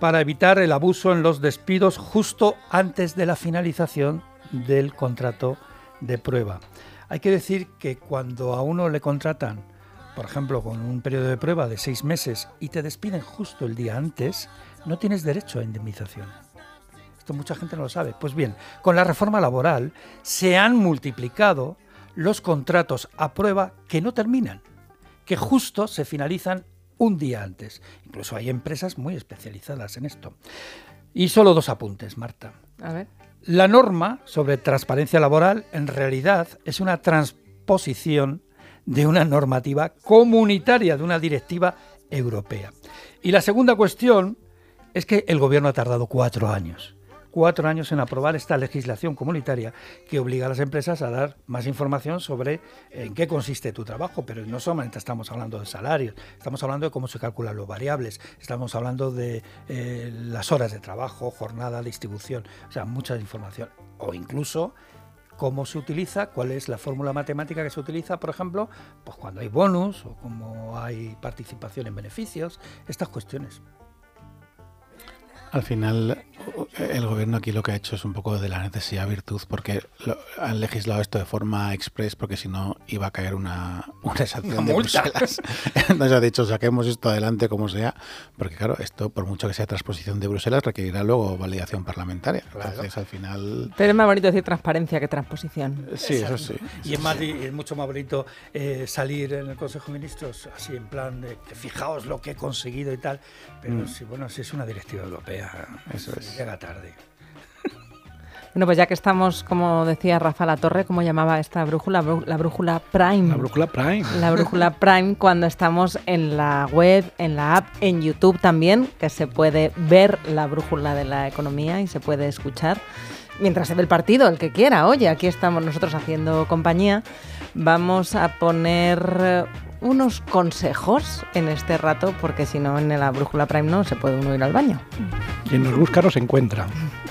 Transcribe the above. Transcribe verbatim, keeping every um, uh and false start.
para evitar el abuso en los despidos justo antes de la finalización del contrato de prueba. Hay que decir que cuando a uno le contratan, por ejemplo, con un periodo de prueba de seis meses y te despiden justo el día antes, no tienes derecho a indemnización. Esto mucha gente no lo sabe. Pues bien, con la reforma laboral se han multiplicado los contratos a prueba que no terminan, que justo se finalizan un día antes. Incluso hay empresas muy especializadas en esto. Y solo dos apuntes, Marta. A ver. La norma sobre transparencia laboral en realidad es una transposición de una normativa comunitaria, de una directiva europea. Y la segunda cuestión es que el gobierno ha tardado cuatro años. Cuatro años en aprobar esta legislación comunitaria que obliga a las empresas a dar más información sobre en qué consiste tu trabajo, pero no solamente estamos hablando de salarios, estamos hablando de cómo se calculan los variables, estamos hablando de eh, las horas de trabajo, jornada, distribución, o sea, mucha información, o incluso cómo se utiliza, cuál es la fórmula matemática que se utiliza, por ejemplo, pues cuando hay bonus o cómo hay participación en beneficios, estas cuestiones. Al final, el gobierno aquí lo que ha hecho es un poco de la necesidad virtud, porque lo, han legislado esto de forma express, porque si no iba a caer una, una sanción de Bruselas. Entonces ha dicho, saquemos esto adelante como sea, porque claro, esto por mucho que sea transposición de Bruselas requerirá luego validación parlamentaria. Claro. Entonces al final... Pero es más bonito decir transparencia que transposición. Sí, eso sí. Y sí, es, más, sí. es mucho más bonito eh, salir en el Consejo de Ministros así en plan de que fijaos lo que he conseguido y tal, pero mm. si, bueno, si es una directiva europea, eso es. Llega tarde. Bueno, pues ya que estamos, como decía Rafa Latorre, ¿cómo llamaba esta brújula? La brújula Prime. La brújula Prime. La brújula Prime, cuando estamos en la web, en la app, en YouTube también, que se puede ver la brújula de la economía y se puede escuchar mientras se ve el partido, el que quiera. Oye, aquí estamos nosotros haciendo compañía. Vamos a poner unos consejos en este rato, porque si no, en la brújula Prime no se puede uno ir al baño. Quien nos busca nos encuentra.